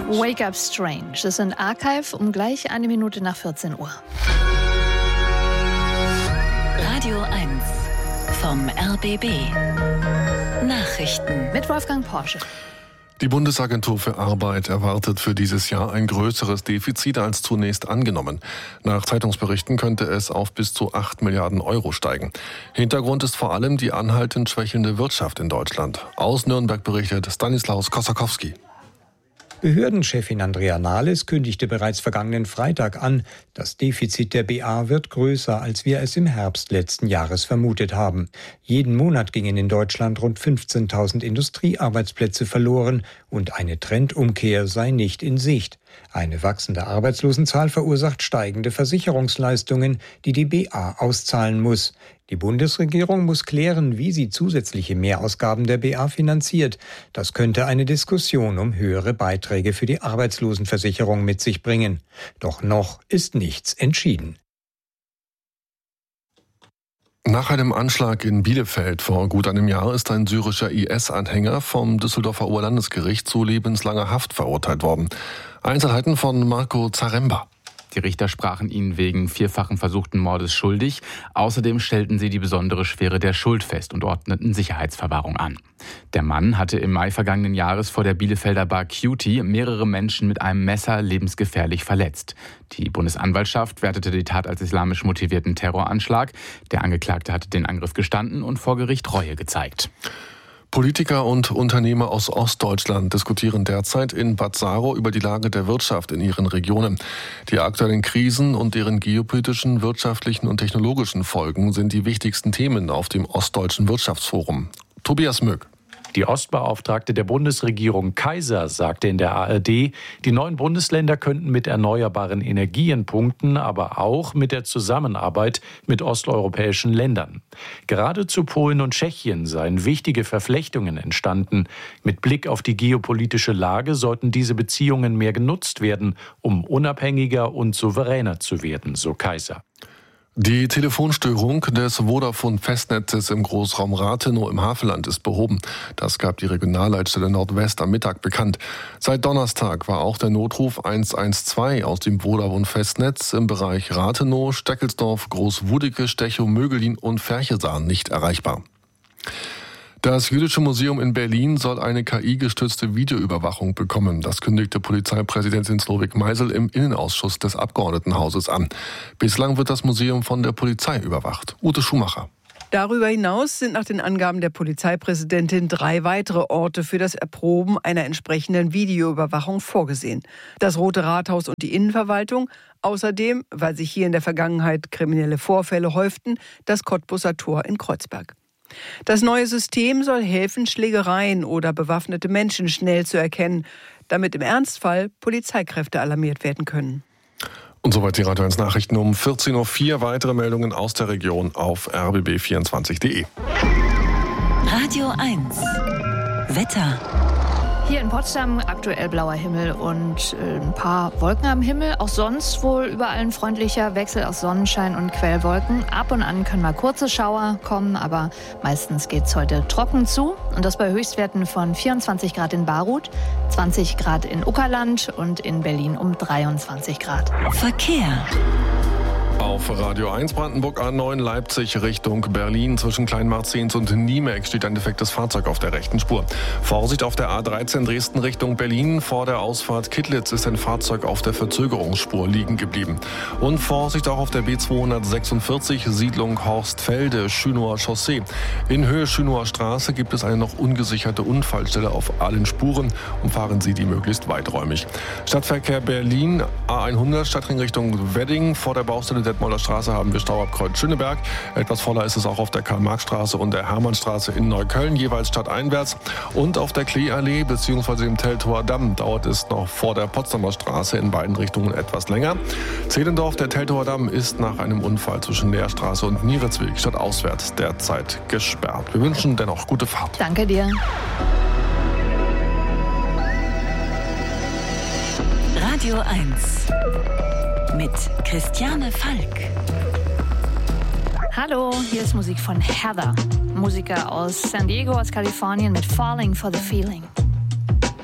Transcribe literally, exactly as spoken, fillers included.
Wake Up Strange. Das ist ein Archive um gleich eine Minute nach vierzehn Uhr. Radio eins vom R B B. Nachrichten mit Wolfgang Porsche. Die Bundesagentur für Arbeit erwartet für dieses Jahr ein größeres Defizit als zunächst angenommen. Nach Zeitungsberichten könnte es auf bis zu acht Milliarden Euro steigen. Hintergrund ist vor allem die anhaltend schwächelnde Wirtschaft in Deutschland. Aus Nürnberg berichtet Stanislaus Kosakowski. Behördenchefin Andrea Nahles kündigte bereits vergangenen Freitag an, das Defizit der B A wird größer, als wir es im Herbst letzten Jahres vermutet haben. Jeden Monat gingen in Deutschland rund fünfzehntausend Industriearbeitsplätze verloren und eine Trendumkehr sei nicht in Sicht. Eine wachsende Arbeitslosenzahl verursacht steigende Versicherungsleistungen, die die B A auszahlen muss. Die Bundesregierung muss klären, wie sie zusätzliche Mehrausgaben der B A finanziert. Das könnte eine Diskussion um höhere Beiträge für die Arbeitslosenversicherung mit sich bringen. Doch noch ist nichts entschieden. Nach einem Anschlag in Bielefeld vor gut einem Jahr ist ein syrischer I S-Anhänger vom Düsseldorfer Oberlandesgericht zu lebenslanger Haft verurteilt worden. Einzelheiten von Marco Zaremba. Die Richter sprachen ihn wegen vierfachen versuchten Mordes schuldig. Außerdem stellten sie die besondere Schwere der Schuld fest und ordneten Sicherheitsverwahrung an. Der Mann hatte im Mai vergangenen Jahres vor der Bielefelder Bar Cutie mehrere Menschen mit einem Messer lebensgefährlich verletzt. Die Bundesanwaltschaft wertete die Tat als islamisch motivierten Terroranschlag. Der Angeklagte hatte den Angriff gestanden und vor Gericht Reue gezeigt. Politiker und Unternehmer aus Ostdeutschland diskutieren derzeit in Bad Saro über die Lage der Wirtschaft in ihren Regionen. Die aktuellen Krisen und deren geopolitischen, wirtschaftlichen und technologischen Folgen sind die wichtigsten Themen auf dem Ostdeutschen Wirtschaftsforum. Tobias Möck. Die Ostbeauftragte der Bundesregierung Kaiser sagte in der A R D, die neuen Bundesländer könnten mit erneuerbaren Energien punkten, aber auch mit der Zusammenarbeit mit osteuropäischen Ländern. Gerade zu Polen und Tschechien seien wichtige Verflechtungen entstanden. Mit Blick auf die geopolitische Lage sollten diese Beziehungen mehr genutzt werden, um unabhängiger und souveräner zu werden, so Kaiser. Die Telefonstörung des Vodafone-Festnetzes im Großraum Rathenow im Havelland ist behoben. Das gab die Regionalleitstelle Nordwest am Mittag bekannt. Seit Donnerstag war auch der Notruf eins eins zwei aus dem Vodafone-Festnetz im Bereich Rathenow, Steckelsdorf, Großwudicke, Stechow, Mögelin und Ferchesahn nicht erreichbar. Das Jüdische Museum in Berlin soll eine K I-gestützte Videoüberwachung bekommen. Das kündigte Polizeipräsidentin Slowik Meisel im Innenausschuss des Abgeordnetenhauses an. Bislang wird das Museum von der Polizei überwacht. Ute Schumacher. Darüber hinaus sind nach den Angaben der Polizeipräsidentin drei weitere Orte für das Erproben einer entsprechenden Videoüberwachung vorgesehen. Das Rote Rathaus und die Innenverwaltung. Außerdem, weil sich hier in der Vergangenheit kriminelle Vorfälle häuften, das Cottbuser Tor in Kreuzberg. Das neue System soll helfen, Schlägereien oder bewaffnete Menschen schnell zu erkennen, damit im Ernstfall Polizeikräfte alarmiert werden können. Und soweit die Radio eins Nachrichten um vierzehn Uhr vier. Weitere Meldungen aus der Region auf r b b vierundzwanzig punkt d e. Radio eins Wetter. Hier in Potsdam aktuell blauer Himmel und äh, ein paar Wolken am Himmel. Auch sonst wohl überall ein freundlicher Wechsel aus Sonnenschein und Quellwolken. Ab und an können mal kurze Schauer kommen, aber meistens geht es heute trocken zu. Und das bei Höchstwerten von vierundzwanzig Grad in Baruth, zwanzig Grad in Uckerland und in Berlin um dreiundzwanzig Grad. Verkehr. Auf Radio eins Brandenburg A neun Leipzig Richtung Berlin. Zwischen Kleinmarzens und Niemeck steht ein defektes Fahrzeug auf der rechten Spur. Vorsicht auf der A dreizehn Dresden Richtung Berlin. Vor der Ausfahrt Kittlitz ist ein Fahrzeug auf der Verzögerungsspur liegen geblieben. Und Vorsicht auch auf der B zweihundertsechsundvierzig Siedlung Horstfelde, Schünower Chaussee. In Höhe Schünower Straße gibt es eine noch ungesicherte Unfallstelle auf allen Spuren. Umfahren Sie die möglichst weiträumig. Stadtverkehr Berlin, A hundert Stadtring Richtung Wedding. Vor der Baustelle der Detmolder Straße haben wir Stau ab Kreuz Schöneberg. Etwas voller ist es auch auf der Karl-Marx-Straße und der Hermannstraße in Neukölln, jeweils stadteinwärts. Und auf der Kleeallee bzw. dem Teltower Damm dauert es noch vor der Potsdamer Straße in beiden Richtungen etwas länger. Zehlendorf, der Teltower Damm, ist nach einem Unfall zwischen Lehrstraße und Nieritzweg stadtauswärts derzeit gesperrt. Wir wünschen dennoch gute Fahrt. Danke dir. Radio eins mit Christiane Falk. Hallo, hier ist Musik von Heather. Musiker aus San Diego, aus Kalifornien mit Falling for the Feeling.